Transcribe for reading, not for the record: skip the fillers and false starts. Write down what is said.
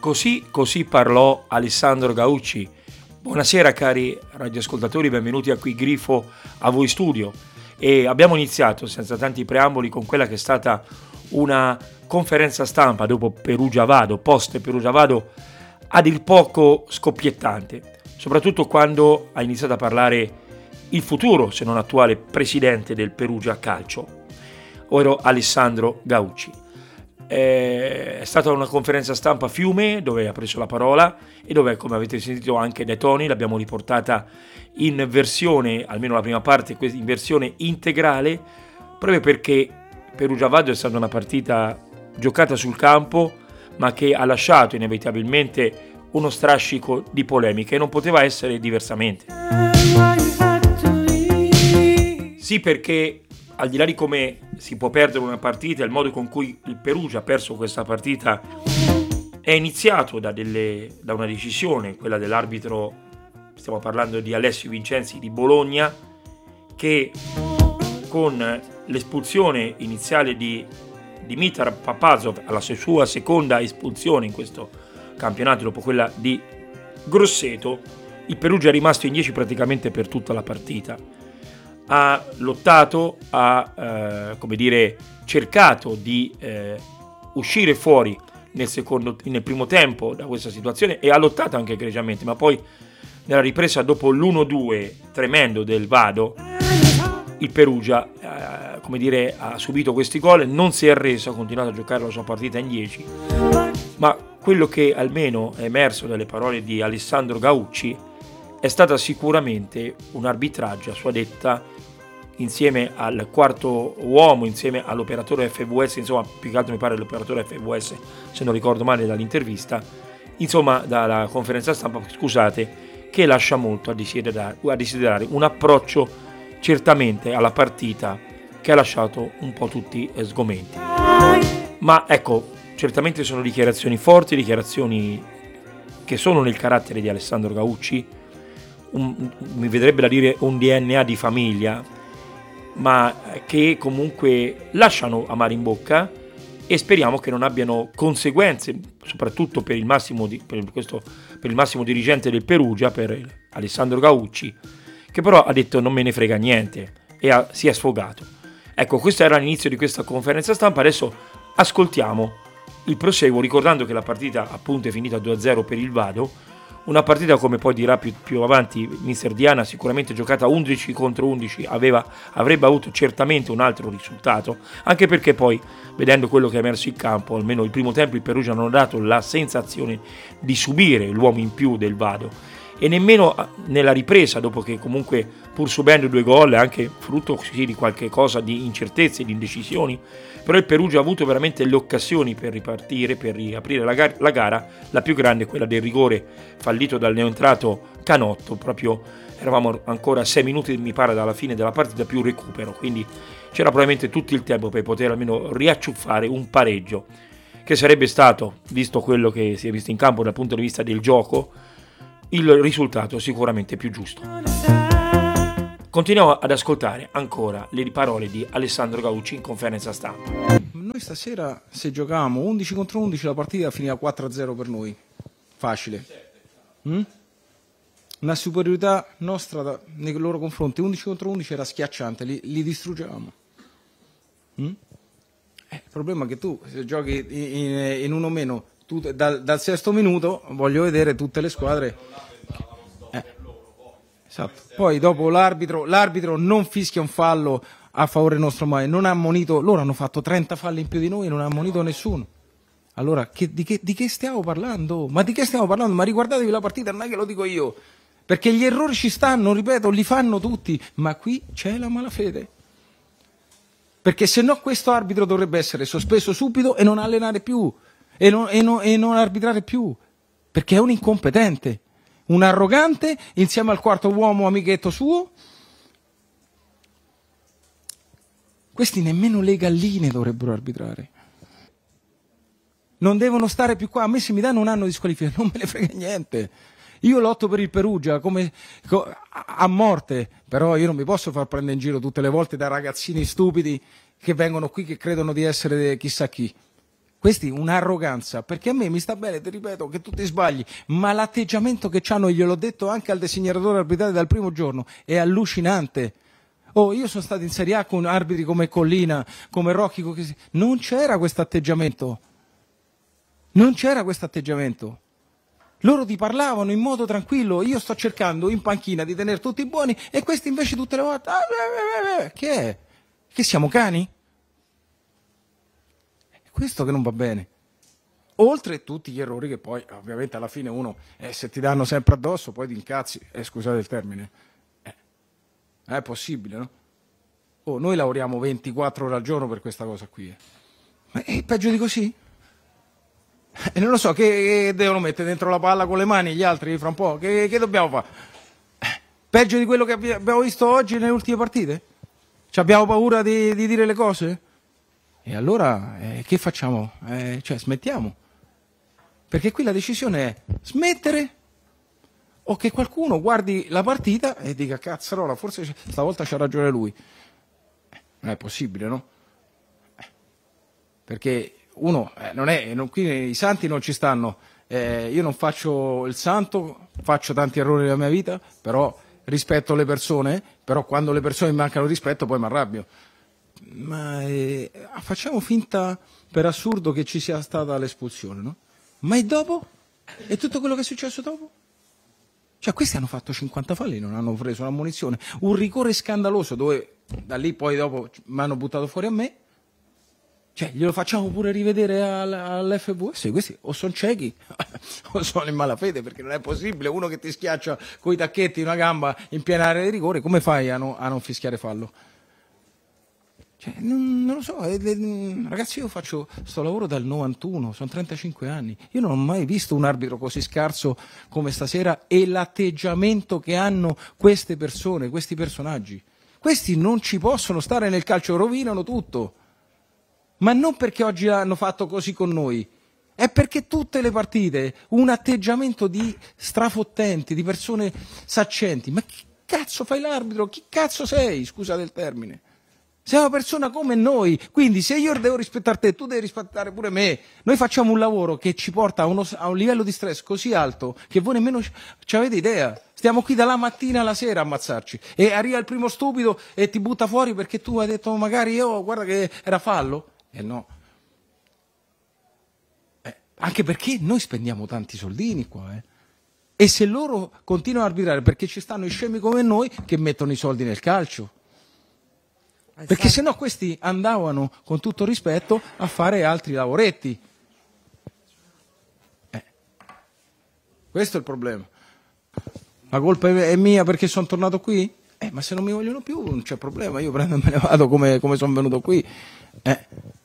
Così parlò Alessandro Gaucci. Buonasera cari radioascoltatori, benvenuti a Qui Grifo a voi studio. E abbiamo iniziato senza tanti preamboli con quella che è stata una conferenza stampa dopo Perugia Vado, post Perugia Vado, a dir poco scoppiettante, soprattutto quando ha iniziato a parlare il futuro, se non attuale, presidente del Perugia Calcio, ovvero Alessandro Gaucci. È stata una conferenza stampa a fiume dove ha preso la parola e dove, come avete sentito anche dai toni, l'abbiamo riportata in versione, almeno la prima parte, in versione integrale, proprio perché Perugia Vado è stata una partita giocata sul campo, ma che ha lasciato inevitabilmente uno strascico di polemiche e non poteva essere diversamente. Sì, perché al di là di come si può perdere una partita, il modo con cui il Perugia ha perso questa partita è iniziato da una decisione, quella dell'arbitro, stiamo parlando di Alessio Vincenzi di Bologna, che con l'espulsione iniziale di Dimitar Papazov, alla sua seconda espulsione in questo campionato dopo quella di Grosseto, il Perugia è rimasto in 10 praticamente per tutta la partita. Ha lottato, ha cercato di uscire fuori nel primo tempo da questa situazione e ha lottato anche egregiamente, ma poi nella ripresa dopo l'1-2 tremendo del Vado il Perugia ha subito questi gol, non si è arreso, ha continuato a giocare la sua partita in 10, ma quello che almeno è emerso dalle parole di Alessandro Gaucci è stata sicuramente un arbitraggio a sua detta, insieme al quarto uomo, insieme all'operatore FVS, insomma più che altro mi pare l'operatore FVS, se non ricordo male dall'intervista, insomma dalla conferenza stampa, scusate, che lascia molto a desiderare un approccio certamente alla partita che ha lasciato un po' tutti sgomenti. Ma ecco, certamente sono dichiarazioni forti, dichiarazioni che sono nel carattere di Alessandro Gaucci, mi vedrebbe da dire un DNA di famiglia, ma che comunque lasciano amaro in bocca e speriamo che non abbiano conseguenze, soprattutto per il massimo dirigente del Perugia, per Alessandro Gaucci, che però ha detto non me ne frega niente e si è sfogato. Ecco, questo era l'inizio di questa conferenza stampa. Adesso ascoltiamo il proseguo, ricordando che la partita appunto è finita 2-0 per il Vado, una partita, come poi dirà più avanti mister Diana, sicuramente giocata 11 contro 11 avrebbe avuto certamente un altro risultato, anche perché poi, vedendo quello che è emerso in campo, almeno il primo tempo il Perugia non ha dato la sensazione di subire l'uomo in più del Vado, e nemmeno nella ripresa, dopo che comunque pur subendo 2 gol, anche frutto di qualche cosa di incertezze, di indecisioni, però il Perugia ha avuto veramente le occasioni per ripartire, per riaprire la gara, la più grande quella del rigore fallito dal neoentrato Canotto, proprio eravamo ancora a 6 minuti mi pare dalla fine della partita più recupero, quindi c'era probabilmente tutto il tempo per poter almeno riacciuffare un pareggio, che sarebbe stato, visto quello che si è visto in campo dal punto di vista del gioco, il risultato sicuramente più giusto. Continuiamo ad ascoltare ancora le parole di Alessandro Gaucci in conferenza stampa. Noi stasera, se giocavamo 11 contro 11, la partita finiva 4-0 per noi. Facile. Una superiorità nostra nei loro confronti. 11 contro 11 era schiacciante, li distruggevamo. Il problema è che tu, se giochi in uno meno, tu, dal sesto minuto, voglio vedere tutte le squadre. Esatto. Poi dopo l'arbitro non fischia un fallo a favore nostro, mai non ha ammonito, loro hanno fatto 30 falli in più di noi e non ha ammonito nessuno. Allora di che stiamo parlando? Ma di che stiamo parlando? Ma riguardatevi la partita, non è che lo dico io, perché gli errori ci stanno, ripeto, li fanno tutti, ma qui c'è la malafede, perché se no questo arbitro dovrebbe essere sospeso subito e non allenare più e non arbitrare più, perché è un incompetente, un arrogante insieme al quarto uomo amichetto suo. Questi nemmeno le galline dovrebbero arbitrare. Non devono stare più qua. A me se mi danno un anno di squalifica non me ne frega niente. Io lotto per il Perugia a morte, però io non mi posso far prendere in giro tutte le volte da ragazzini stupidi che vengono qui che credono di essere chissà chi. Questi un'arroganza, perché a me mi sta bene, ti ripeto, che tu ti sbagli, ma l'atteggiamento che c'hanno, gliel'ho detto anche al designatore arbitrale dal primo giorno, è allucinante. Oh, io sono stato in Serie A con arbitri come Collina, come Rocchi, non c'era questo atteggiamento. Non c'era questo atteggiamento. Loro ti parlavano in modo tranquillo, io sto cercando in panchina di tenere tutti buoni e questi invece tutte le volte... Che è? Che siamo cani? È questo che non va bene. Oltre tutti gli errori che poi ovviamente alla fine uno, se ti danno sempre addosso, poi ti incazzi, scusate il termine. È possibile, no? Oh, noi lavoriamo 24 ore al giorno per questa cosa qui. Ma è peggio di così? E non lo so, che devono mettere dentro la palla con le mani gli altri fra un po'? Che dobbiamo fare? Peggio di quello che abbiamo visto oggi nelle ultime partite? Ci abbiamo paura di dire le cose? E allora che facciamo? Cioè smettiamo. Perché qui la decisione è smettere o che qualcuno guardi la partita e dica cazzarola, forse stavolta c'ha ragione lui. Non è possibile, no? Perché uno qui i santi non ci stanno. Io non faccio il santo, faccio tanti errori nella mia vita, però rispetto le persone, però quando le persone mi mancano rispetto poi mi arrabbio. Ma facciamo finta per assurdo che ci sia stata l'espulsione, no? Ma e dopo? E tutto quello che è successo dopo? Cioè questi hanno fatto 50 falli, non hanno preso un'ammonizione, un rigore scandaloso dove da lì poi dopo mi hanno buttato fuori a me. Cioè glielo facciamo pure rivedere all'FVS? Questi o sono ciechi o sono in malafede, perché non è possibile uno che ti schiaccia coi tacchetti una gamba in piena area di rigore, come fai a non fischiare fallo? Cioè, non lo so, ragazzi, io faccio sto lavoro dal 91, sono 35 anni, io non ho mai visto un arbitro così scarso come stasera, e l'atteggiamento che hanno queste persone, questi personaggi. Questi non ci possono stare nel calcio, rovinano tutto. Ma non perché oggi hanno fatto così con noi, è perché tutte le partite un atteggiamento di strafottenti, di persone saccenti. Ma chi cazzo fai l'arbitro? Chi cazzo sei? Scusate il termine. Sei una persona come noi, quindi se io devo rispettare te, tu devi rispettare pure me. Noi facciamo un lavoro che ci porta a un livello di stress così alto che voi nemmeno ci avete idea. Stiamo qui dalla mattina alla sera a ammazzarci e arriva il primo stupido e ti butta fuori perché tu hai detto magari guarda che era fallo. No. Anche perché noi spendiamo tanti soldini qua. E se loro continuano a arbitrare perché ci stanno i scemi come noi che mettono i soldi nel calcio. Perché sennò questi andavano, con tutto rispetto, a fare altri lavoretti. Questo è il problema. La colpa è mia perché sono tornato qui? Ma se non mi vogliono più non c'è problema, io prendo e me ne vado come sono venuto qui.